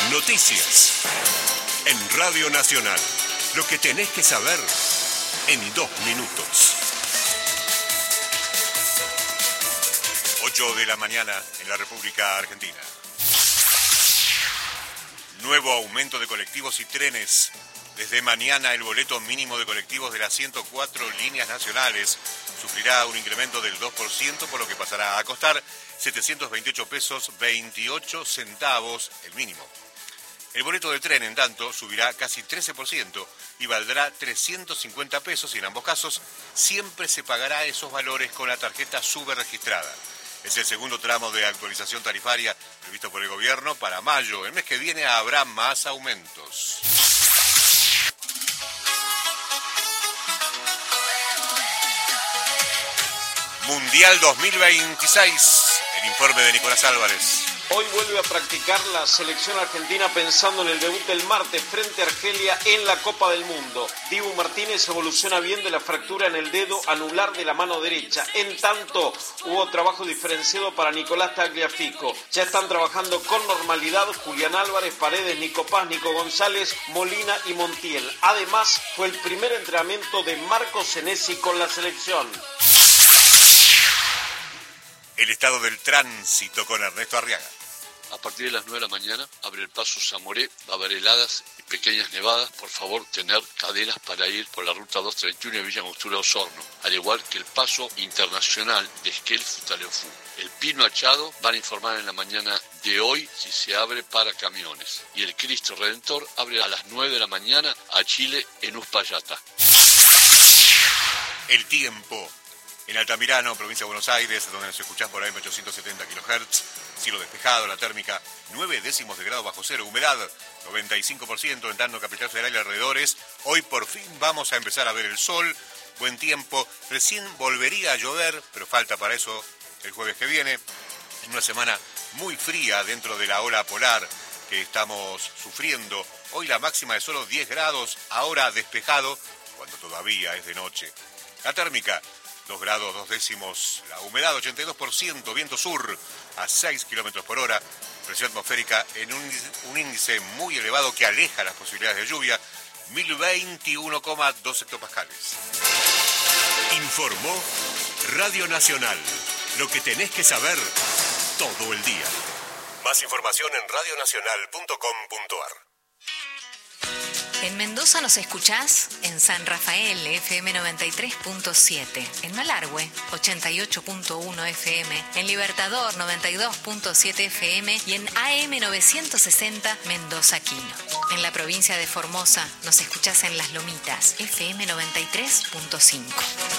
Noticias. En Radio Nacional. Lo que tenés que saber en 2 minutos. 8 de la mañana en la República Argentina. Nuevo aumento de colectivos y trenes. Desde mañana el boleto mínimo de colectivos de las 104 líneas nacionales sufrirá un incremento del 2%, por lo que pasará a costar 728 pesos 28 centavos el mínimo. El boleto de tren, en tanto, subirá casi 13% y valdrá 350 pesos y en ambos casos siempre se pagará esos valores con la tarjeta subregistrada. Es el segundo tramo de actualización tarifaria previsto por el gobierno para mayo. El mes que viene habrá más aumentos. Mundial 2026. El informe de Nicolás Álvarez. Hoy vuelve a practicar la selección argentina pensando en el debut del martes frente a Argelia en la Copa del Mundo. Dibu Martínez evoluciona bien de la fractura en el dedo anular de la mano derecha. En tanto, hubo trabajo diferenciado para Nicolás Tagliafico. Ya están trabajando con normalidad Julián Álvarez, Paredes, Nico Paz, Nico González, Molina y Montiel. Además, fue el primer entrenamiento de Marco Senesi con la selección. El estado del tránsito con Ernesto Arriaga. A partir de las 9 de la mañana abre el paso Zamoré, va a haber heladas y pequeñas nevadas. Por favor, tener cadenas para ir por la ruta 231 de Villa Angostura Osorno, al igual que el paso internacional de Esquel Futaleufú. El Pino Achado van a informar en la mañana de hoy si se abre para camiones. Y el Cristo Redentor abre a las 9 de la mañana a Chile en Uspallata. El tiempo. En Altamirano, provincia de Buenos Aires, donde nos escuchás por AM 870 kHz, cielo despejado, la térmica 9 décimos de grado bajo cero, humedad 95%, en tanto Capital Federal y alrededores. Hoy por fin vamos a empezar a ver el sol, buen tiempo, recién volvería a llover, pero falta para eso el jueves que viene. En una semana muy fría dentro de la ola polar que estamos sufriendo. Hoy la máxima de solo 10 grados, ahora despejado, cuando todavía es de noche. La térmica 2 grados 2 décimos, la humedad 82%, viento sur a 6 kilómetros por hora, presión atmosférica en un índice muy elevado que aleja las posibilidades de lluvia, 1021,2 hectopascales. Informó Radio Nacional, lo que tenés que saber todo el día. Más información en radionacional.com.ar. En Mendoza nos escuchás en San Rafael, FM 93.7, en Malargüe, 88.1 FM, en Libertador, 92.7 FM y en AM 960, Mendoza Quino. En la provincia de Formosa nos escuchás en Las Lomitas, FM 93.5.